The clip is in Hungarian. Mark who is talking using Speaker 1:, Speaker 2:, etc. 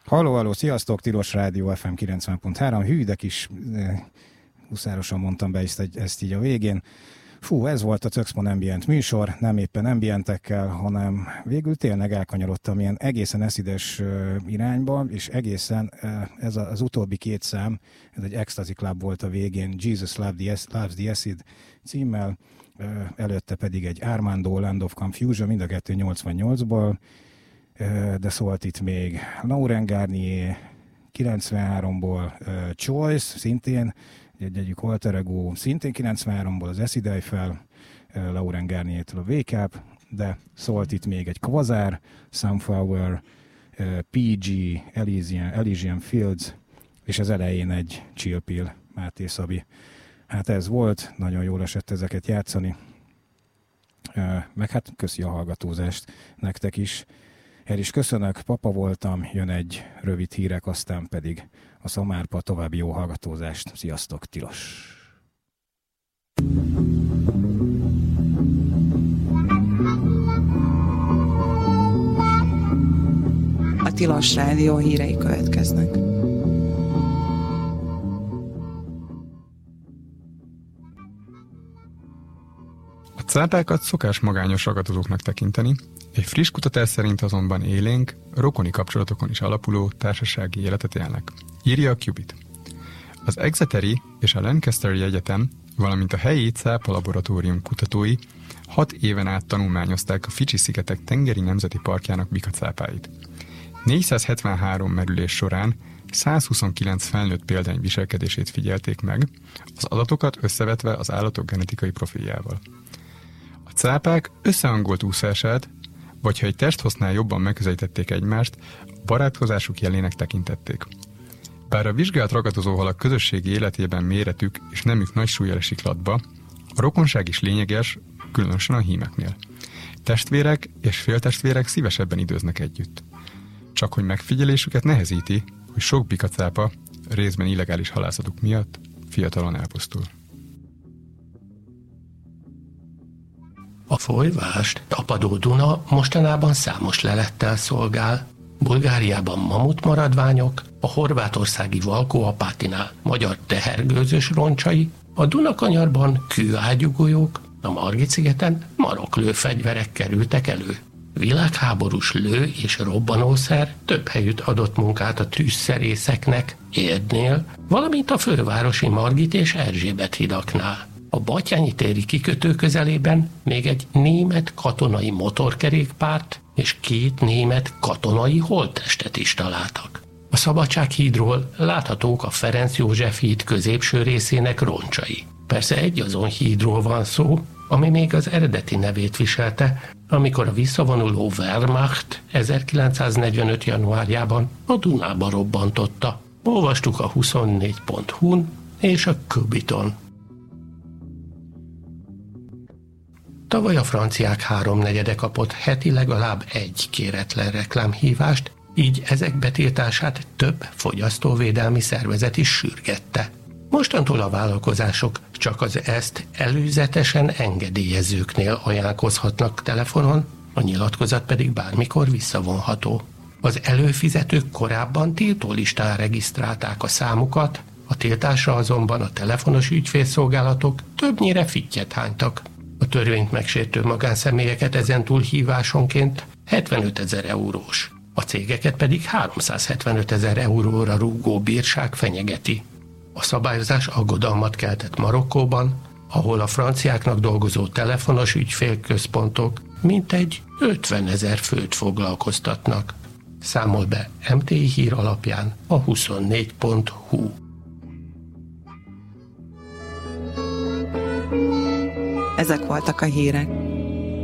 Speaker 1: Halló, sziasztok, Tilos Rádió FM 90.3, hű, de kis huszárosan mondtam be ezt így a végén. Fú, ez volt a Töxpon Ambient műsor, nem éppen ambientekkel, hanem végül tényleg elkanyarodtam ilyen egészen eszides irányba, és egészen ez az utóbbi két szám, ez egy Ecstasy Club volt a végén, Jesus Loves the Acid címmel, előtte pedig egy Armando Land of Confusion, mind a kettő 88-ból, de szólt itt még Laurent Garnier 93-ból, Choice, szintén egyik alter ego, szintén 93-ból az Acid Eiffel, Laurent Garnier-től a Wake Up, de szólt itt még egy Quasar, Sunflower, PG, Elysian Fields, és az elején egy Chill Pill, Máté Szabi. Hát ez volt, nagyon jól esett ezeket játszani, meg hát köszi a hallgatózást nektek is. El is köszönök, papa voltam, jön egy rövid hírek, aztán pedig a Szamárpa, további jó hallgatózást. Sziasztok, Tilos!
Speaker 2: A Tilos Rádió hírei következnek.
Speaker 3: A cápákat szokás magányos ragadozóknak tekinteni, egy friss kutatás szerint azonban élénk, rokoni kapcsolatokon is alapuló társasági életet élnek. Írja a Qubit. Az Exeteri és a Lancasteri Egyetem, valamint a helyi cápa laboratórium kutatói 6 éven át tanulmányozták a Fidzsi-szigetek tengeri nemzeti parkjának bikacápáit. 473 merülés során 129 felnőtt példány viselkedését figyelték meg, az adatokat összevetve az állatok genetikai profiljával. A cápák összehangolt úszását, vagy ha egy testhosznál jobban megközelítették egymást, a barátkozásuk jelének tekintették. Bár a vizsgált ragadozóhalak közösségi életében méretük és nemük nagy súllyal esik latba, a rokonság is lényeges, különösen a hímeknél. Testvérek és féltestvérek szívesebben időznek együtt. Csak hogy megfigyelésüket nehezíti, hogy sok bikacápa, részben illegális halászatuk miatt fiatalon elpusztul.
Speaker 4: A folyvást tapadó Duna mostanában számos lelettel szolgál. Bulgáriában mamut maradványok, a horvátországi Valkó-Apátinál magyar tehergőzös roncsai, a Dunakanyarban kőágyúgolyók, a Margit-szigeten maroklőfegyverek kerültek elő. Világháborús lő- és robbanószer több helyütt adott munkát a tűzszerészeknek Érdnél, valamint a fővárosi Margit és Erzsébet hidaknál. A Batthyány téri kikötő közelében még egy német katonai motorkerékpárt és 2 német katonai holttestet is találtak. A Szabadsághídról láthatók a Ferenc József híd középső részének roncsai. Persze egy azon hídról van szó, ami még az eredeti nevét viselte, amikor a visszavonuló Wehrmacht 1945. januárjában a Dunába robbantotta. Olvastuk a 24.hu-n és a Qubiton. Tavaly a franciák 3/4 kapott heti legalább egy kéretlen reklámhívást, így ezek betiltását több fogyasztóvédelmi szervezet is sürgette. Mostantól a vállalkozások csak az ezt előzetesen engedélyezőknél ajánlkozhatnak telefonon, a nyilatkozat pedig bármikor visszavonható. Az előfizetők korábban tiltólistán regisztrálták a számukat, a tiltásra azonban a telefonos ügyfélszolgálatok többnyire fittyet hánytak. A törvényt megsértő magánszemélyeket ezentúl hívásonként 75 000 eurós, a cégeket pedig 375 000 euróra rúgó bírság fenyegeti. A szabályozás aggodalmat keltett Marokkóban, ahol a franciáknak dolgozó telefonos ügyfélközpontok mintegy 50 000 főt foglalkoztatnak. Számol be MTI hír alapján a 24.hu.
Speaker 2: Ezek voltak a hírek.